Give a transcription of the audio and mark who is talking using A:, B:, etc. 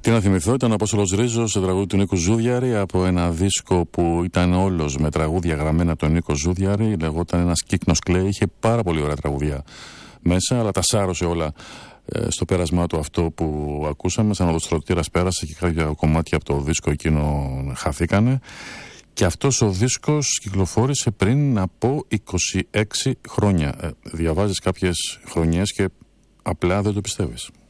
A: Τι να θυμηθώ, ήταν ο Απόστολος Ρίζος σε τραγούδι του Νίκου Ζούδιαρη από ένα δίσκο που ήταν όλος με τραγούδια γραμμένα από τον Νίκο Ζούδιαρη. Λεγόταν Ένας κύκνος κλαίει. Είχε πάρα πολύ ωραία τραγούδια μέσα, αλλά τα σάρωσε όλα στο πέρασμά του αυτό που ακούσαμε. Σαν οδοστρωτήρας πέρασε και κάποια κομμάτια από το δίσκο εκείνο χαθήκανε. Και αυτός ο δίσκος κυκλοφόρησε πριν από 26 χρόνια. Διαβάζεις κάποιες χρονιές και απλά δεν το πιστεύεις.